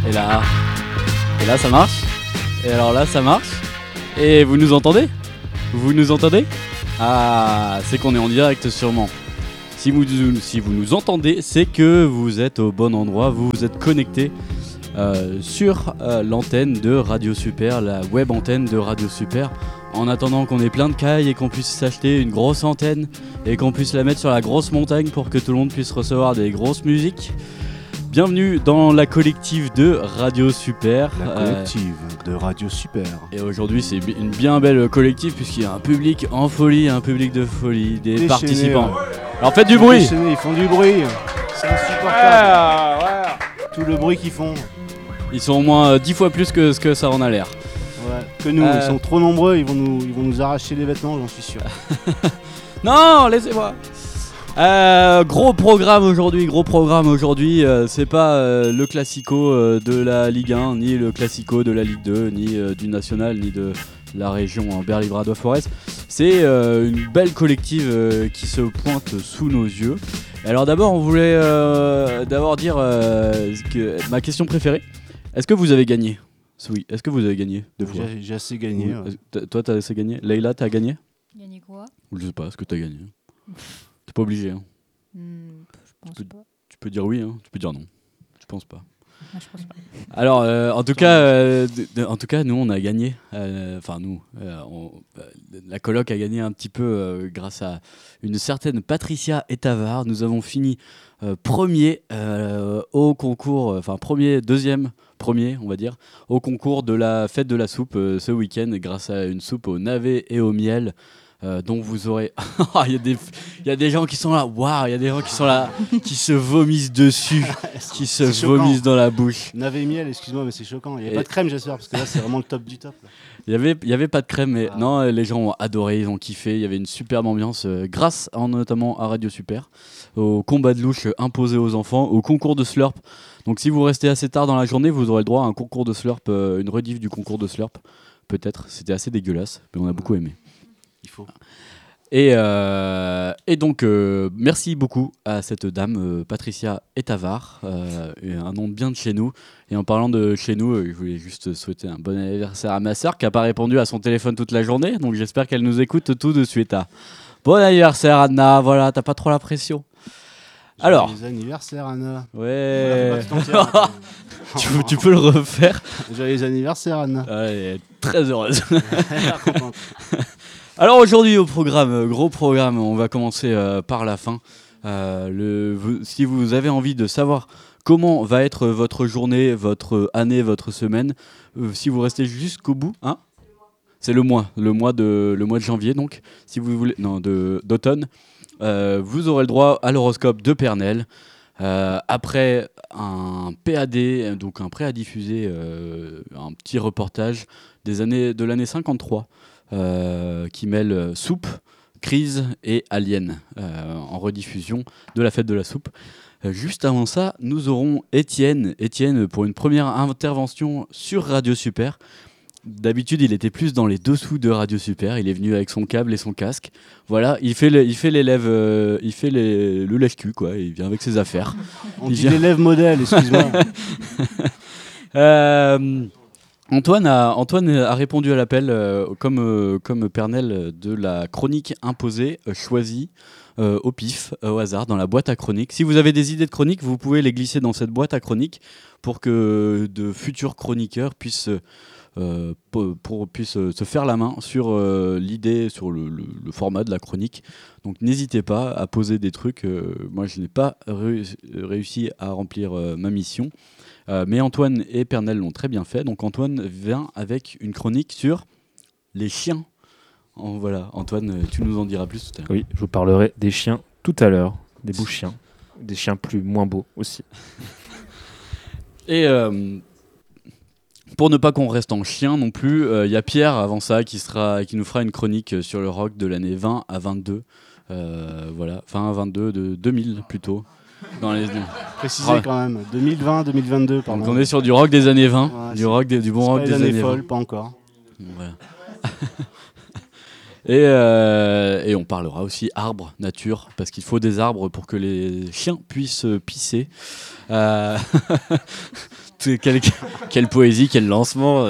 Et là, ça marche. Et alors là, ça marche. Et vous nous entendez ? Vous nous entendez ? Ah, c'est qu'on est en direct sûrement. Si vous nous entendez, c'est que vous êtes au bon endroit, vous êtes connectés sur l'antenne de Radio Super, la web antenne de Radio Super. En attendant qu'on ait plein de cailles et qu'on puisse s'acheter une grosse antenne et qu'on puisse la mettre sur la grosse montagne pour que tout le monde puisse recevoir des grosses musiques. Bienvenue dans la collective de Radio Super. La collective de Radio Super. Et aujourd'hui, c'est une bien belle collective puisqu'il y a un public en folie, un public de folie, des déchaîné, participants. Ouais. Alors faites du bruit. Déchaîné, ils font du bruit. C'est insupportable. Ouais. Tout le bruit qu'ils font. Ils sont au moins 10 fois plus que ce que ça en a l'air. Ouais, que nous, ils sont trop nombreux, ils vont nous arracher les vêtements, j'en suis sûr. Non, laissez-moi. Gros programme aujourd'hui, c'est pas le classico de la Ligue 1, ni le classico de la Ligue 2, ni du National, ni de la région Berly-Bradois-Forez. C'est une belle collective qui se pointe sous nos yeux. Alors d'abord, on voulait dire que ma question préférée, est-ce que vous avez gagné ? Oui, est-ce que vous avez gagné 2 fois ? J'ai assez gagné. Oui. Toi, t'as assez gagné ? Leïla, t'as gagné ? Gagné quoi ? Je sais pas, est-ce que t'as gagné ? T'es pas obligé. Hein. Je pense pas. Tu peux dire oui, hein. Tu peux dire non. Je pense pas. Ah, je pense pas. Alors, en tout cas, nous, on a gagné. La coloc a gagné un petit peu grâce à une certaine Patricia Etavard. Nous avons fini premier au concours, premier, on va dire, au concours de la fête de la soupe ce week-end, grâce à une soupe au navet et au miel. Donc vous aurez... Il y a des gens qui sont là, waouh, il y a des gens qui sont là, qui se vomissent dessus, qui se vomissent dans la bouche. Navet et miel, excuse-moi, mais c'est choquant. Il n'y avait pas de crème, j'espère, parce que là, c'est vraiment le top du top. Là. Il y avait pas de crème, mais non, les gens ont adoré, ils ont kiffé. Il y avait une superbe ambiance, grâce notamment à Radio Super, au combat de louche imposé aux enfants, au concours de Slurp. Donc si vous restez assez tard dans la journée, vous aurez le droit à un concours de Slurp, une rediff du concours de Slurp. Peut-être, c'était assez dégueulasse, mais on a beaucoup aimé. Il faut. Et donc, merci beaucoup à cette dame, Patricia Etavard, un nom bien de chez nous. Et en parlant de chez nous, je voulais juste souhaiter un bon anniversaire à ma sœur qui n'a pas répondu à son téléphone toute la journée. Donc j'espère qu'elle nous écoute tout de suite. Bon anniversaire Anna, voilà, t'as pas trop la pression. Alors. Joyeux anniversaire Anna. Ouais. Voilà, tu peux le refaire. Joyeux anniversaire Anna. Ouais, elle est très heureuse. Alors aujourd'hui au programme, gros programme, on va commencer par la fin. Si vous avez envie de savoir comment va être votre journée, votre année, votre semaine, si vous restez jusqu'au bout, hein, c'est le mois de janvier donc, si vous voulez, d'automne, vous aurez le droit à l'horoscope de Pernel. Après un PAD, donc un prêt à diffuser, un petit reportage de l'année 53. Qui mêle soupe, crise et alien en rediffusion de la fête de la soupe. Juste avant ça, nous aurons Étienne pour une première intervention sur Radio Super. D'habitude, il était plus dans les dessous de Radio Super. Il est venu avec son câble et son casque. Voilà, il fait l'élève, il fait le lèche-cul, quoi. Il vient avec ses affaires. On dit l'élève modèle, excuse-moi. Antoine a répondu à l'appel comme Pernel de la chronique imposée, choisie au pif, au hasard, dans la boîte à chroniques. Si vous avez des idées de chroniques, vous pouvez les glisser dans cette boîte à chroniques pour que de futurs chroniqueurs puissent se faire la main sur l'idée, sur le format de la chronique. Donc n'hésitez pas à poser des trucs. Moi, je n'ai pas réussi à remplir ma mission. Mais Antoine et Pernel l'ont très bien fait. Donc Antoine vient avec une chronique sur les chiens. Voilà, Antoine, tu nous en diras plus tout à l'heure. Oui, je vous parlerai des chiens tout à l'heure, des beaux chiens, des chiens moins beaux aussi. Et pour ne pas qu'on reste en chien non plus, y a Pierre avant ça qui nous fera une chronique sur le rock de l'année 20 à 22. Voilà, fin 22 de 2000 plutôt. Préciser quand même, 2020-2022 pardon. Donc on est sur du rock des années 20, ouais, du bon rock des années 20. Folles, pas encore. Voilà. Et on parlera aussi arbres, nature, parce qu'il faut des arbres pour que les chiens puissent pisser. Quelle poésie, quel lancement.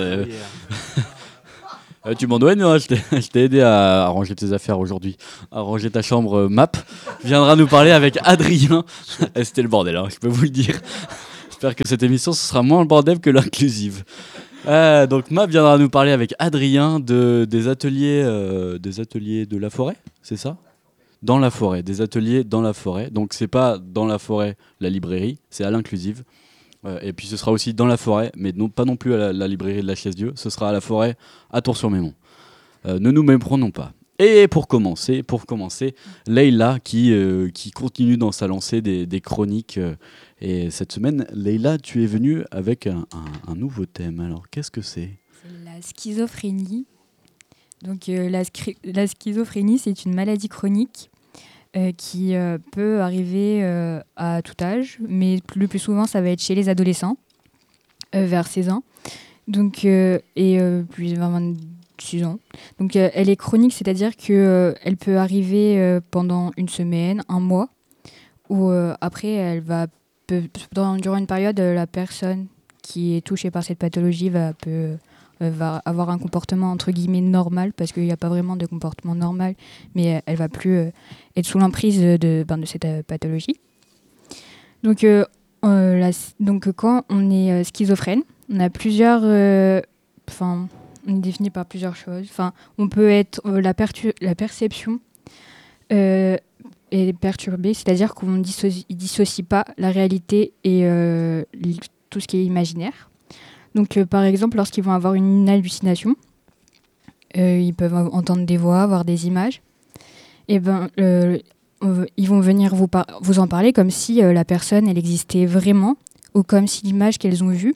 Tu m'en dois, Noah, je t'ai aidé à ranger tes affaires aujourd'hui, à ranger ta chambre map. Viendra nous parler avec Adrien. C'était le bordel, hein, je peux vous le dire. J'espère que cette émission, ce sera moins le bordel que l'inclusive. Donc Map viendra nous parler avec Adrien des ateliers de la forêt, c'est ça ? Dans la forêt, des ateliers dans la forêt. Donc c'est pas dans la forêt la librairie, c'est à l'inclusive. Et puis ce sera aussi dans la forêt, mais pas non plus à la librairie de la Chaise-Dieu, ce sera à la forêt à Tours-sur-Mémont. Ne nous méprenons pas. Et pour commencer, Leïla qui continue dans sa lancée des chroniques. Et cette semaine, Leïla, tu es venue avec un nouveau thème. Alors qu'est-ce que c'est ? C'est la schizophrénie. Donc la schizophrénie, c'est une maladie chronique qui peut arriver à tout âge, mais le plus souvent, ça va être chez les adolescents, vers 16 ans, donc, puis 26 ans. Donc elle est chronique, c'est-à-dire qu'elle peut arriver pendant une semaine, un mois, ou après, durant une période, la personne qui est touchée par cette pathologie va avoir un comportement entre guillemets normal, parce qu'il n'y a pas vraiment de comportement normal, mais elle va plus être sous l'emprise de cette pathologie. Donc, quand on est schizophrène, on a plusieurs... on est défini par plusieurs choses. On peut être... la perception est perturbée, c'est-à-dire qu'on ne dissocie pas la réalité et tout ce qui est imaginaire. Donc, par exemple, lorsqu'ils vont avoir une hallucination, ils peuvent entendre des voix, voir des images. Et ils vont venir vous en parler comme si la personne, elle existait vraiment, ou comme si l'image qu'elles ont vue,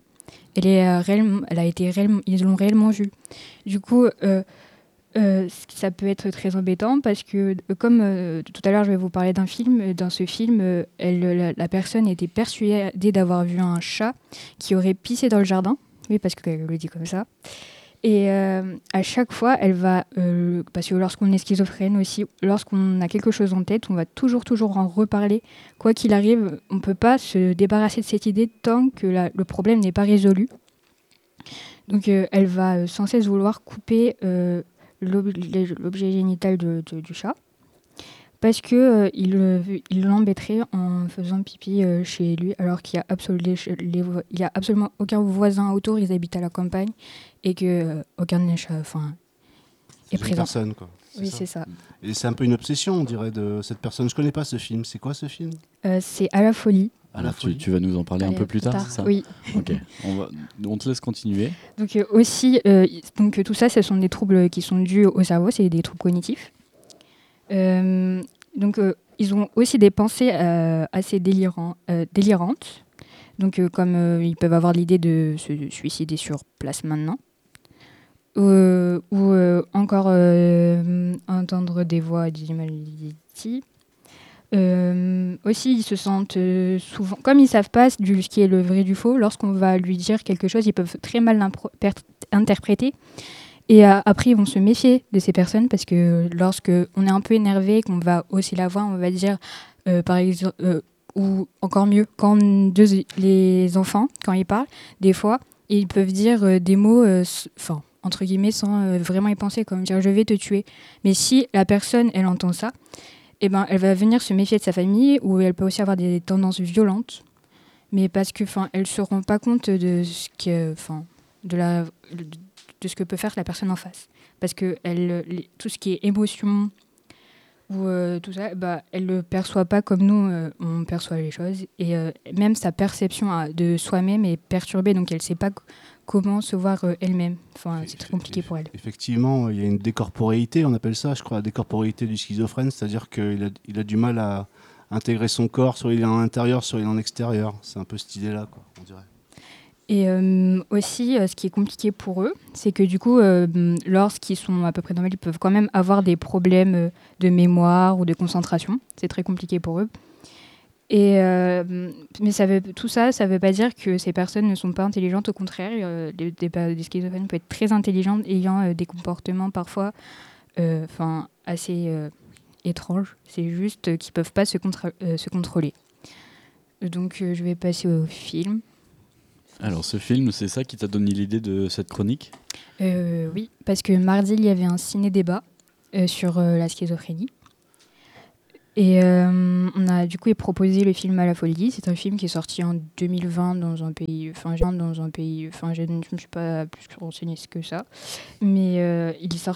ils l'ont réellement vue. Du coup, ça peut être très embêtant parce que, comme tout à l'heure, je vais vous parler d'un film. Dans ce film, la personne était persuadée d'avoir vu un chat qui aurait pissé dans le jardin. Oui, parce qu'elle le dit comme ça. Et à chaque fois, elle va... parce que lorsqu'on est schizophrène aussi, lorsqu'on a quelque chose en tête, on va toujours en reparler. Quoi qu'il arrive, on ne peut pas se débarrasser de cette idée tant que le problème n'est pas résolu. Donc elle va sans cesse vouloir couper l'objet génital du chat. Parce qu'il l'embêterait en faisant pipi chez lui, alors qu'il y a absolument aucun voisin autour, ils habitent à la campagne, et que aucun des chats est présent. Personne, quoi. C'est ça. Et c'est un peu une obsession, on dirait, de cette personne. Je connais pas ce film. C'est quoi ce film ? C'est À la folie. Alors tu vas nous en parler un peu plus tard, c'est ça ? Oui. Ok, on te laisse continuer. Donc aussi, tout ça, ce sont des troubles qui sont dus au cerveau, c'est des troubles cognitifs. Ils ont aussi des pensées assez délirantes. Donc, comme ils peuvent avoir l'idée de se suicider sur place maintenant. Ou encore entendre des voix d'humanité. Aussi, ils se sentent souvent... Comme ils ne savent pas ce qui est le vrai du faux, lorsqu'on va lui dire quelque chose, ils peuvent très mal interpréter. Et après, ils vont se méfier de ces personnes parce que lorsqu'on est un peu énervé, qu'on va hausser la voix, on va dire, par exemple, ou encore mieux, quand les enfants, quand ils parlent, des fois, ils peuvent dire des mots, entre guillemets, sans vraiment y penser, comme dire « je vais te tuer ». Mais si la personne, elle entend ça, elle va venir se méfier de sa famille, ou elle peut aussi avoir des tendances violentes, mais parce que, elle ne se rend pas compte de ce que, de ce que peut faire la personne en face. Parce que tout ce qui est émotion ou tout ça, elle ne le perçoit pas comme nous, on perçoit les choses. Et même sa perception de soi-même est perturbée, donc elle ne sait pas comment se voir elle-même. C'est très compliqué pour elle. Effectivement, il y a une décorporéité, on appelle ça, je crois, la décorporéité du schizophrène, c'est-à-dire qu'il a du mal à intégrer son corps, soit il est en intérieur, soit il est en extérieur. C'est un peu cette idée-là, quoi, on dirait. Et aussi, ce qui est compliqué pour eux, c'est que du coup, lorsqu'ils sont à peu près normaux, ils peuvent quand même avoir des problèmes de mémoire ou de concentration. C'est très compliqué pour eux. Mais tout ça ne veut pas dire que ces personnes ne sont pas intelligentes. Au contraire, des schizophrènes peuvent être très intelligents, ayant des comportements parfois assez étranges. C'est juste qu'ils ne peuvent pas se contrôler. Donc, je vais passer au film. Alors ce film, c'est ça qui t'a donné l'idée de cette chronique? Oui, parce que mardi, il y avait un ciné-débat sur la schizophrénie. Et on a du coup proposé le film À la folie. C'est un film qui est sorti en 2020 dans un pays, je ne me suis pas plus renseigné que ça, mais il est sorti